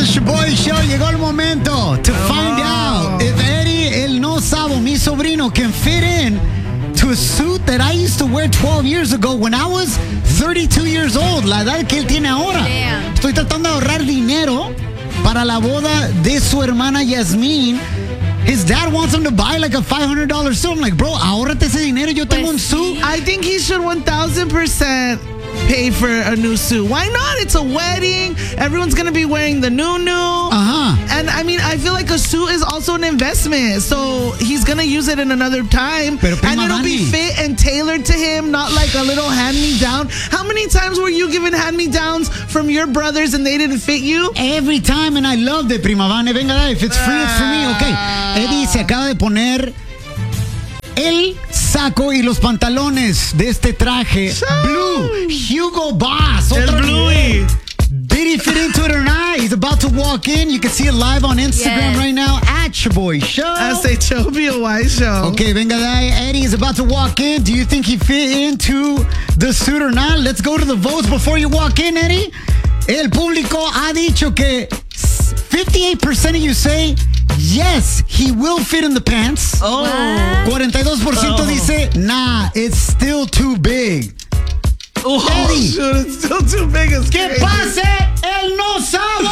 Ash Boy Show. Llegó el momento to find out if Eddie, el no sabo, mi sobrino, can fit in to a suit that I used to wear 12 years ago when I was 32 years old. La edad que él tiene ahora. Damn. Estoy tratando de ahorrar dinero para la boda de su hermana Yasmín. His dad wants him to buy like a $500 suit. I'm like, bro, ahórrate ese dinero. Yo tengo un suit. I think he should 1,000% pay for a new suit. Why not? It's a wedding. Everyone's going to be wearing the new. And I mean, I feel like a suit is also an investment. So he's going to use it in another time. And it'll be fit and tailored to him, not like a little hand-me-down. How many times were you given hand-me-downs from your brothers and they didn't fit you? Every time, and I loved it, Prima Vane. Venga, if it's free, it's for me. Okay. Eddie se acaba de poner el saco y los pantalones de este traje blue. Hugo Boss. El Bluey. Did he fit into it or not? He's about to walk in. You can see it live on Instagram right now at your boy show. SHOBOY show. Okay, venga, Eddie is about to walk in. Do you think he fit into the suit or not? Let's go to the votes before you walk in, Eddie. El público ha dicho que 58% of you say yes, he will fit in the pants. 42% dice, nah, it's still too big. Eddie, Shoot, it's still too big. que pase el no sabo.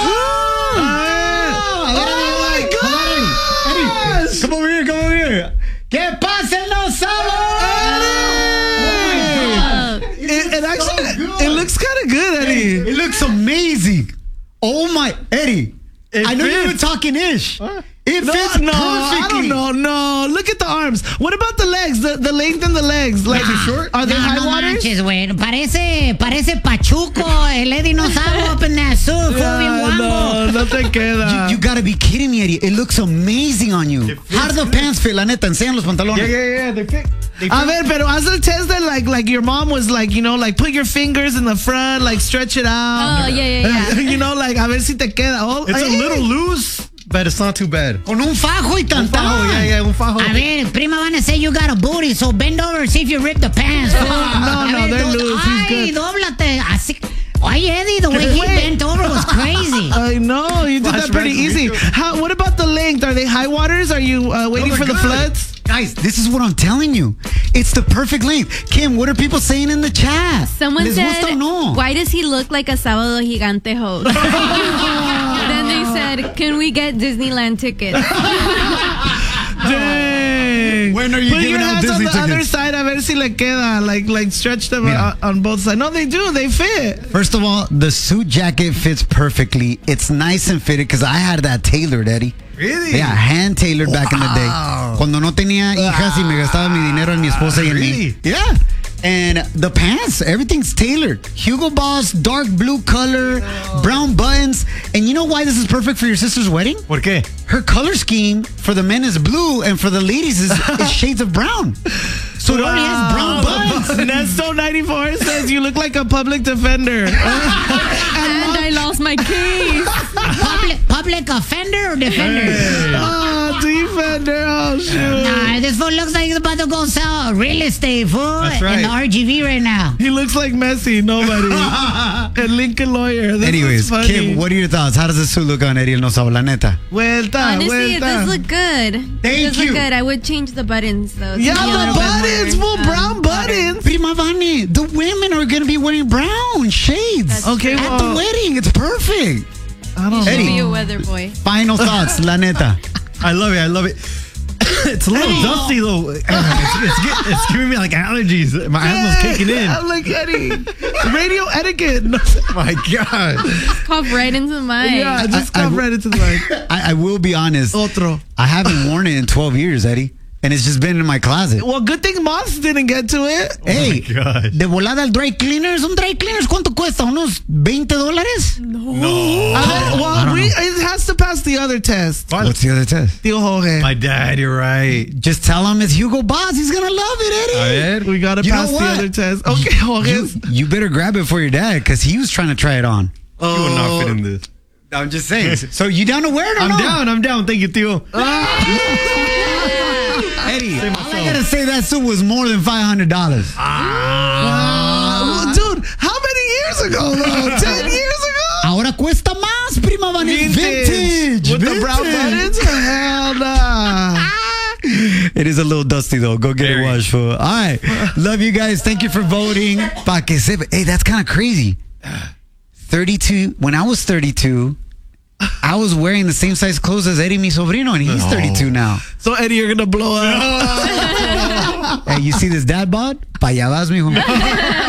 Oh my God! Eddie, come over here. Que pase el no sabo. It actually, it looks kind of good, Eddie. It looks amazing. Oh my, Eddie. I know you were talking ish. It fits perfectly. I don't know. No, look at the arms. What about the legs? The length and the legs. Like, short? Are they high waters? Manches, güey. Parece Pachuco. El Eddie no sabe up in that suit. No te queda. You gotta be kidding me, Eddie. It looks amazing on you. How do the pants fit? La neta, enseñan los pantalones. Yeah. They fit. A ver, pero haz el test that like your mom was like, you know, like put your fingers in the front, like stretch it out. Oh, yeah. You know, like a ver si te queda. Oh, It's a little loose, but it's not too bad. Con un fajo y tantán. Yeah, un fajo. A ver, Prima Vane say you got a booty, so bend over and see if you rip the pants. No, they're loose. He's Ay, good. dóblate. Así. Oye, Eddie, the way he bent over was crazy. I know, you did that pretty easy. What about the length? Are they high waters? Are you waiting for the floods? Guys, this is what I'm telling you. It's the perfect length. Kim, what are people saying in the chat? Someone Les said, gusta o no? why does he look like a Sábado Gigante host? Then they said, can we get Disneyland tickets? Dang. When are you Put giving your out hands on Disney the other tickets? side, a ver si le queda. Like stretch them on both sides. No, they do. They fit. First of all, the suit jacket fits perfectly. It's nice and fitted because I had that tailored, Eddie. Really? Yeah, hand tailored back in the day. Cuando no tenía hijas y me gastaba mi dinero en mi esposa y en mí. Yeah. And the pants, everything's tailored. Hugo Boss, dark blue color, brown buttons. And you know why this is perfect for your sister's wedding? ¿Por qué? Her color scheme for the men is blue and for the ladies is shades of brown. So it already has brown buttons. Nesto 94 says you look like a public defender. And I lost my keys. Public offender or defender? Oh, defender. Oh, shoot. Nah, this fool looks like he's about to go sell real estate, fool. That's right. In the RGV right now. He looks like Messi. Nobody. And Lincoln Lawyer. This Anyways, is funny. Kim, what are your thoughts? How does this suit look on Eddie El No Sabo, la neta? Vuelta, Honestly, it does vuelta. look good. Thank It does you. look good. I would change the buttons, though. to Yeah, be a the little bit buttons. more, Full brown buttons. Prima Vane, the women are going to be wearing brown shades. That's Okay, true. At the wedding, it's perfect. I don't You should Eddie. be a weather boy. Final thoughts, la neta. I love it. It's a little dusty though. It's giving me like allergies. My asthma's kicking in. I'm like, Eddie. Radio etiquette. No, My God. Cough right into the mic. yeah, just I- come right into the mic. I will be honest. Otro. I haven't worn it in 12 years, Eddie. And it's just been in my closet. Well, good thing moths didn't get to it. Hey, my gosh. de volada al dry cleaners. ¿Un dry cleaners cuánto cuesta? ¿Unos $20? No. It has to pass the other test. What's the other test? Tío Jorge. My dad, you're right. Just tell him it's Hugo Boss. He's going to love it, Eddie. We gotta You pass know the what? other test. Okay, Jorge. You better grab it for your dad because he was trying to try it on. You will not fit in this. I'm just saying. So you down to wear it or no? I'm down. Thank you, Tío. Eddie, all I gotta say, that suit was more than $500. Dude, how many years ago, though? 10 years ago? Ahora cuesta más, Prima Vane. Vintage. brown buttons? Hell nah. It is a little dusty though. Go get it washed, fool. All right. Love you guys. Thank you for voting. Pa que sepa. Hey, that's kind of crazy. 32. When I was 32, I was wearing the same size clothes as Eddie, mi sobrino, and he's 32 now. So, Eddie, you're going to blow up. Hey, you see this dad bod? Pa allá vas, mijo.